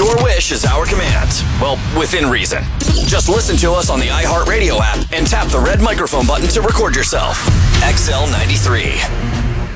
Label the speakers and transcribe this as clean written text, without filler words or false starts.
Speaker 1: Your wish is our command. Well, within reason. Just listen to us on the iHeartRadio app and tap the red microphone button to record yourself. XL93.